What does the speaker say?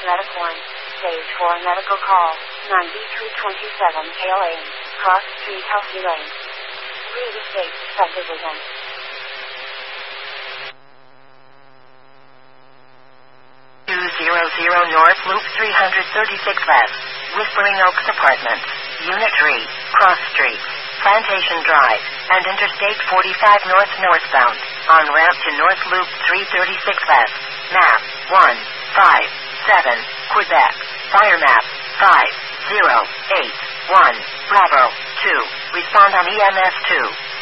Medic 1. Stage 4 medical call. 9327 Hale Lane. Cross Street, Healthy Lane. Real Estate Subdivision. 200 North Loop 336 West. Whispering Oaks Apartments. Unit 3. Cross Street. Plantation Drive, and Interstate 45 North northbound, on ramp to North Loop 336 West, map 157, Quebec, fire map 5081, Bravo 2, respond on EMS 2.